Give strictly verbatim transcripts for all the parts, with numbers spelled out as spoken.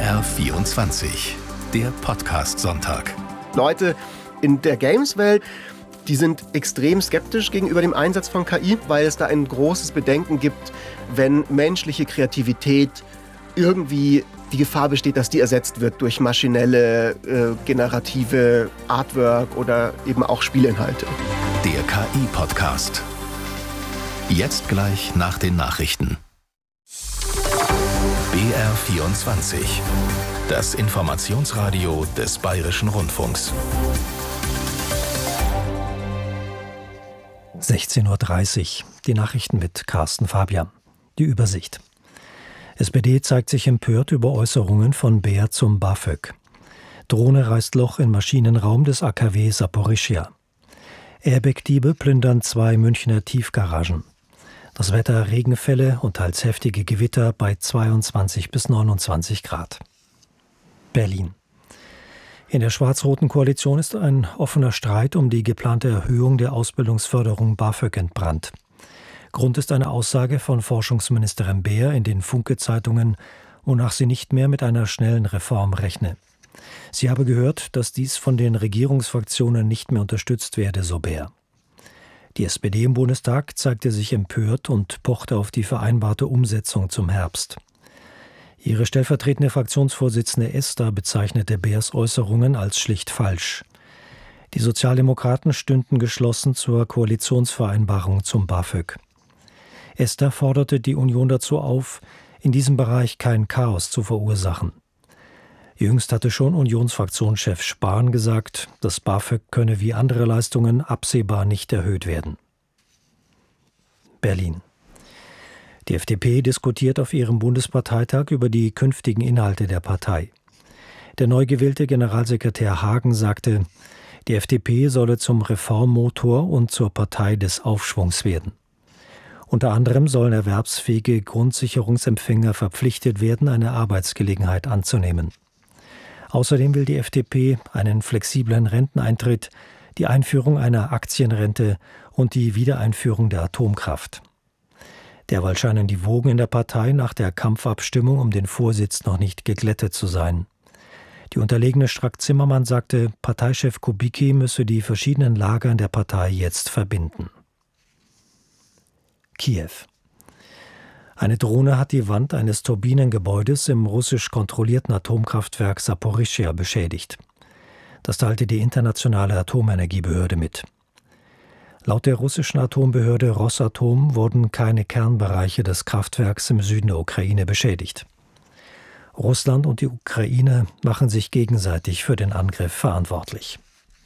R vierundzwanzig, der Podcast-Sonntag. Leute in der Games-Welt, die sind extrem skeptisch gegenüber dem Einsatz von K I, weil es da ein großes Bedenken gibt, wenn menschliche Kreativität irgendwie die Gefahr besteht, dass die ersetzt wird durch maschinelle, äh, generative Artwork oder eben auch Spielinhalte. Der K I-Podcast. Jetzt gleich nach den Nachrichten. B R vierundzwanzig, das Informationsradio des Bayerischen Rundfunks. sechzehn Uhr dreißig, die Nachrichten mit Carsten Fabian. Die Übersicht. S P D zeigt sich empört über Äußerungen von Bär zum BAföG. Drohne reißt Loch in Maschinenraum des A K W Saporischschja. Airbag-Diebe plündern zwei Münchner Tiefgaragen. Das Wetter: Regenfälle und teils heftige Gewitter bei zweiundzwanzig bis neunundzwanzig Grad. Berlin. In der schwarz-roten Koalition ist ein offener Streit um die geplante Erhöhung der Ausbildungsförderung BAföG entbrannt. Grund ist eine Aussage von Forschungsministerin Bär in den Funke-Zeitungen, wonach sie nicht mehr mit einer schnellen Reform rechne. Sie habe gehört, dass dies von den Regierungsfraktionen nicht mehr unterstützt werde, so Bär. Die S P D im Bundestag zeigte sich empört und pochte auf die vereinbarte Umsetzung zum Herbst. Ihre stellvertretende Fraktionsvorsitzende Esther bezeichnete Bärs Äußerungen als schlicht falsch. Die Sozialdemokraten stünden geschlossen zur Koalitionsvereinbarung zum BAföG. Esther forderte die Union dazu auf, in diesem Bereich kein Chaos zu verursachen. Jüngst hatte schon Unionsfraktionschef Spahn gesagt, das BAföG könne wie andere Leistungen absehbar nicht erhöht werden. Berlin. Die F D P diskutiert auf ihrem Bundesparteitag über die künftigen Inhalte der Partei. Der neu gewählte Generalsekretär Hagen sagte, die F D P solle zum Reformmotor und zur Partei des Aufschwungs werden. Unter anderem sollen erwerbsfähige Grundsicherungsempfänger verpflichtet werden, eine Arbeitsgelegenheit anzunehmen. Außerdem will die F D P einen flexiblen Renteneintritt, die Einführung einer Aktienrente und die Wiedereinführung der Atomkraft. Derweil scheinen die Wogen in der Partei nach der Kampfabstimmung um den Vorsitz noch nicht geglättet zu sein. Die unterlegene Strack-Zimmermann sagte, Parteichef Kubicki müsse die verschiedenen Lager in der Partei jetzt verbinden. Kiew. Eine Drohne hat die Wand eines Turbinengebäudes im russisch kontrollierten Atomkraftwerk Saporischschja beschädigt. Das teilte die internationale Atomenergiebehörde mit. Laut der russischen Atombehörde Rosatom wurden keine Kernbereiche des Kraftwerks im Süden der Ukraine beschädigt. Russland und die Ukraine machen sich gegenseitig für den Angriff verantwortlich.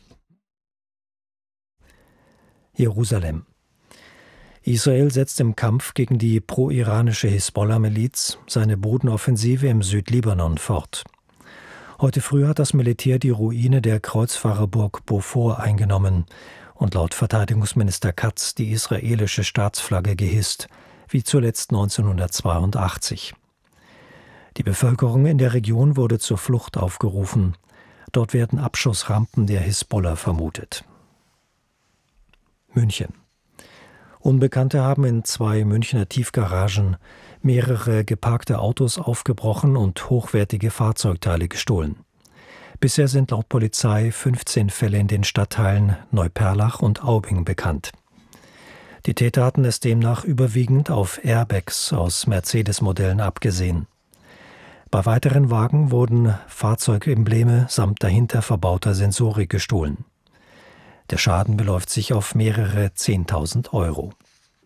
Jerusalem. Israel setzt im Kampf gegen die pro-iranische Hisbollah-Miliz seine Bodenoffensive im Südlibanon fort. Heute früh hat das Militär die Ruine der Kreuzfahrerburg Beaufort eingenommen und laut Verteidigungsminister Katz die israelische Staatsflagge gehisst, wie zuletzt neunzehnhundertzweiundachtzig. Die Bevölkerung in der Region wurde zur Flucht aufgerufen. Dort werden Abschussrampen der Hisbollah vermutet. München. Unbekannte haben in zwei Münchner Tiefgaragen mehrere geparkte Autos aufgebrochen und hochwertige Fahrzeugteile gestohlen. Bisher sind laut Polizei fünfzehn Fälle in den Stadtteilen Neuperlach und Aubing bekannt. Die Täter hatten es demnach überwiegend auf Airbags aus Mercedes-Modellen abgesehen. Bei weiteren Wagen wurden Fahrzeugembleme samt dahinter verbauter Sensorik gestohlen. Der Schaden beläuft sich auf mehrere Zehntausend Euro.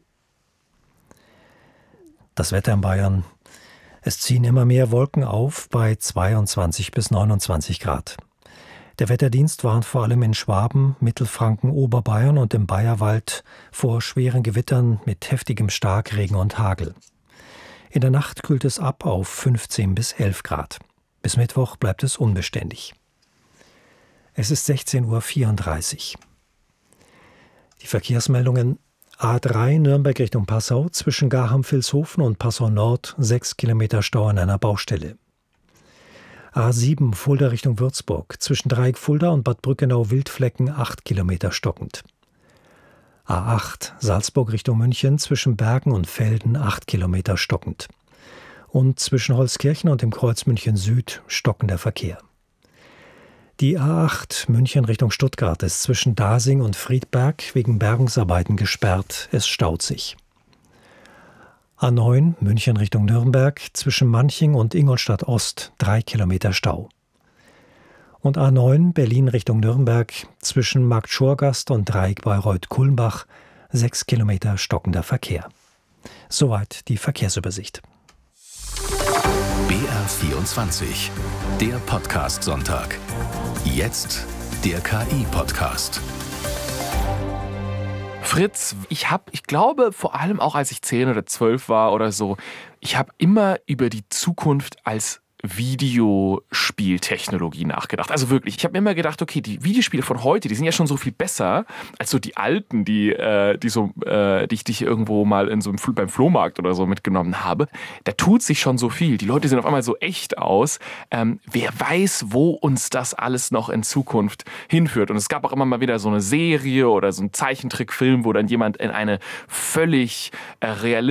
Das Wetter in Bayern. Es ziehen immer mehr Wolken auf bei zweiundzwanzig bis neunundzwanzig Grad. Der Wetterdienst warnt vor allem in Schwaben, Mittelfranken, Oberbayern und im Bayerwald vor schweren Gewittern mit heftigem Starkregen und Hagel. In der Nacht kühlt es ab auf fünfzehn bis elf Grad. Bis Mittwoch bleibt es unbeständig. Es ist sechzehn Uhr vierunddreißig. Die Verkehrsmeldungen: A drei Nürnberg Richtung Passau, zwischen Garham-Vilshofen und Passau Nord, sechs Kilometer Stau an einer Baustelle. A sieben Fulda Richtung Würzburg, zwischen Dreieck Fulda und Bad Brückenau-Wildflecken, acht Kilometer stockend. A acht Salzburg Richtung München, zwischen Bergen und Velden, acht Kilometer stockend. und zwischen Holzkirchen und dem Kreuz München Süd stockender Verkehr. Die A acht München Richtung Stuttgart ist zwischen Dasing und Friedberg wegen Bergungsarbeiten gesperrt. Es staut sich. A neun München Richtung Nürnberg zwischen Manching und Ingolstadt Ost drei Kilometer Stau. Und A neun Berlin Richtung Nürnberg zwischen Markt Schorgast und Dreieck Bayreuth-Kulmbach sechs Kilometer stockender Verkehr. Soweit die Verkehrsübersicht. B R vierundzwanzig, der Podcast-Sonntag. Jetzt der K I-Podcast. Fritz, ich habe, ich glaube, vor allem auch als ich zehn oder zwölf war oder so, ich habe immer über die Zukunft als Videospieltechnologie nachgedacht. Also wirklich, ich habe mir immer gedacht, okay, die Videospiele von heute, die sind ja schon so viel besser als so die alten, die, äh, die, so, äh, die ich dich irgendwo mal in so einem, beim Flohmarkt oder so mitgenommen habe. Da tut sich schon so viel. Die Leute sehen auf einmal so echt aus. Ähm, wer weiß, wo uns das alles noch in Zukunft hinführt. Und es gab auch immer mal wieder so eine Serie oder so einen Zeichentrickfilm, wo dann jemand in eine völlig äh, realistische